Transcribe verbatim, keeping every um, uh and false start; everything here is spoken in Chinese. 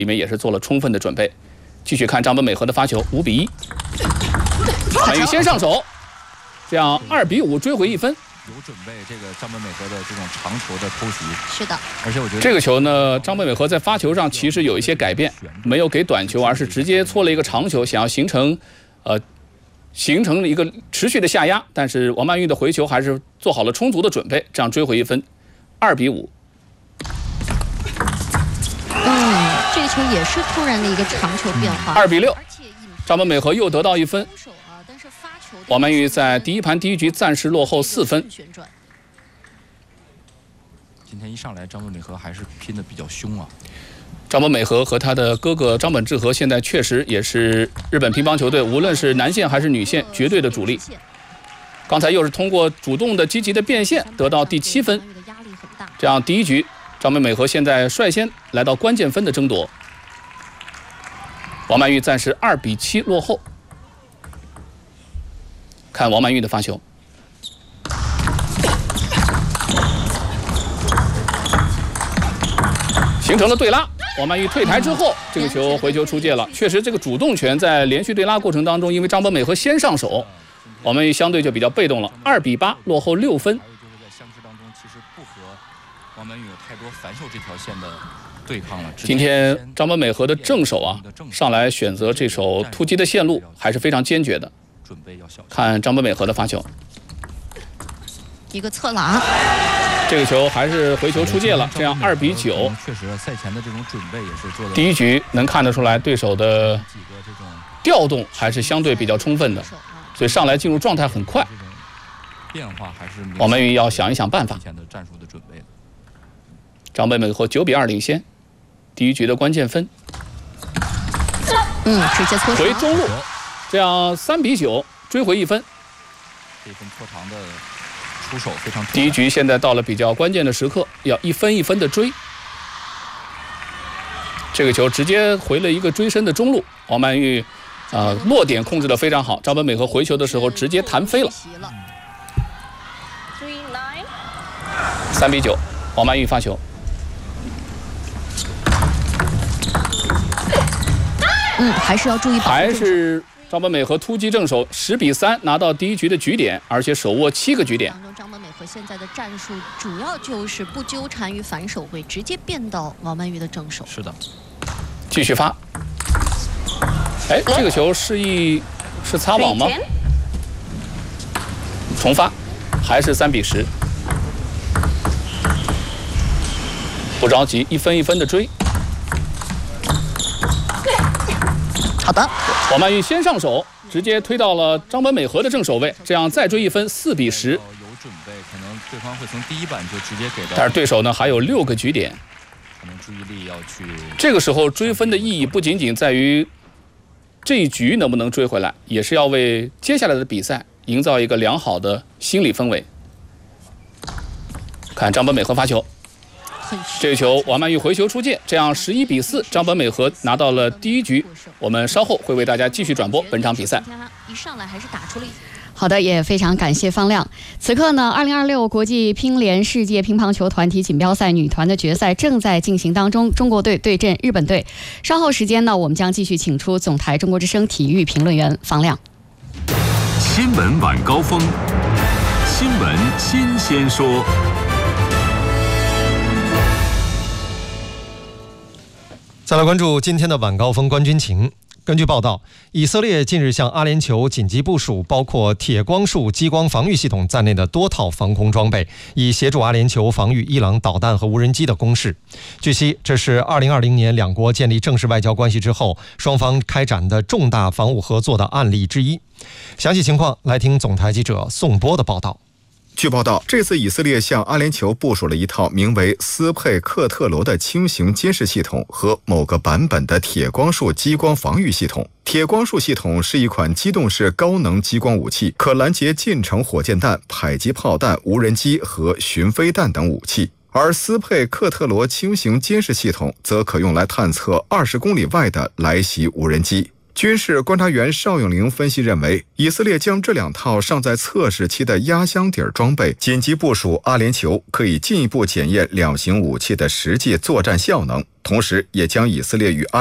里面也是做了充分的准备。继续看张本美和的发球，五比一，王曼玉先上手，这样二比五追回一分。 有准备，这个张本美和的这种长球的偷袭， 是的。 而且我觉得这个球呢，张本美和在发球上其实有一些改变，没有给短球，而是直接搓了一个长球，想要形成，呃，形成了一个持续的下压。但是王曼玉的回球还是做好了充足的准备，这样追回一分，二比五。 嗯，这个球也是突然的一个长球变化， 二比六，张本美和又得到一分。 王曼玉在第一盘第一局暂时落后四分。 今天一上来，张本美和还是拼得比较凶啊。 张本美和和他的哥哥张本智和现在确实也是日本乒乓球队，无论是男线还是女线绝对的主力。刚才又是通过主动的积极的变现得到第七分，这样第一局张本美和现在率先来到关键分的争夺。王曼玉暂时二比七落后。 看王曼玉的发球，形成了对拉。王曼玉退台之后，这个球回球出界了。确实，这个主动权在连续对拉过程当中，因为张本美和先上手，王曼玉相对就比较被动了。二比八，落后六分。 还有就是在相持当中，其实不和王曼玉有太多反手这条线的对抗了。 今天张本美和的正手啊，上来选择这手突击的线路还是非常坚决的。 看张本美和的发球， 一个侧拉， 这个球还是回球出界了，这样二比九。 确实，赛前的这种准备也是做的。 第一局能看得出来，对手的调动还是相对比较充分的，所以上来进入状态很快。 变化还是王曼玉要想一想办法。张本美和九比二领先，第一局的关键分。 嗯，直接搓回中路。 这样三比九追回一分， 这分拖长的出手非常。 第一局现在到了比较关键的时刻，要一分一分的追。这个球直接回了一个追身的中路，王曼玉啊、呃、落点控制得非常好，张本美和回球的时候直接弹飞了。三比九，王曼玉发球。 嗯，还是要注意保护。 还是。 张本美和突击正手，十比三拿到第一局的局点，而且手握七个局点。 当中，张本美和现在的战术主要就是不纠缠于反手位，直接变到王曼玉的正手。 是的， 继续发。哎，这个球示意是擦网吗？重发，还是三比十。不着急，一分一分的追。 好的， 王曼玉先上手，直接推到了张本美和的正手位，这样再追一分，四比十。 有准备，可能对方会从第一板就直接给到。 但是对手呢还有六个局点， 可能注意力要去。 这个时候追分的意义不仅仅在于这一局能不能追回来，也是要为接下来的比赛营造一个良好的心理氛围。看张本美和发球。 这个球王曼玉回球出界，这样十一比四，张本美和拿到了第一局。我们稍后会为大家继续转播本场比赛。 一上来还是打出了。 好的，也非常感谢方亮。此刻呢，二零二六国际乒联世界乒乓球团体锦标赛女团的决赛正在进行当中，中国队对阵日本队。稍后时间呢，我们将继续请出总台中国之声体育评论员方亮。 新闻晚高峰，新闻新鲜说。 再来关注今天的晚高峰冠军情。根据报道，以色列近日向阿联酋紧急部署包括铁光束激光防御系统在内的多套防空装备，以协助阿联酋防御伊朗导弹和无人机的攻势。据悉，这是二零二零年两国建立正式外交关系之后，双方开展的重大防务合作的案例之一。详细情况，来听总台记者宋波的报道。 据报道，这次以色列向阿联酋部署了一套名为斯佩克特罗的轻型监视系统和某个版本的铁光束激光防御系统。铁光束系统是一款机动式高能激光武器，可拦截近程火箭弹、迫击炮弹、无人机和巡飞弹等武器。而斯佩克特罗轻型监视系统则可用来探测二十公里外的来袭无人机。 军事观察员邵永玲分析认为，以色列将这两套尚在测试期的压箱底装备紧急部署阿联酋，可以进一步检验两型武器的实际作战效能，同时也将以色列与阿